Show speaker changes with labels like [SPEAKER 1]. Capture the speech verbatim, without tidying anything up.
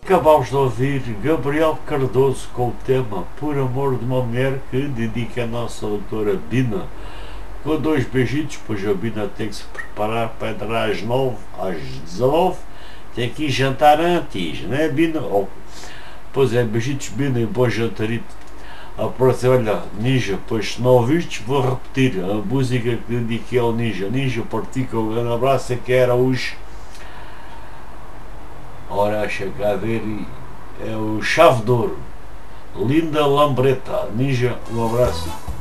[SPEAKER 1] Acabámos de ouvir Gabriel Cardoso com o tema Por Amor de uma Mulher, que dedica a nossa doutora Bina, com dois beijitos, pois a Bina tem que se preparar para entrar às nove, às dezanove, tem que ir jantar antes, não é, Bina? Oh, pois é, beijitos, Bina, e bom jantarito. A próxima, olha, Ninja, pois se não ouvistes, vou repetir a música que dediquei ao Ninja. Ninja, partica um grande abraço, que era os... Ora, chega a ver, é o Chave de Ouro, Linda Lambreta. Ninja, um abraço.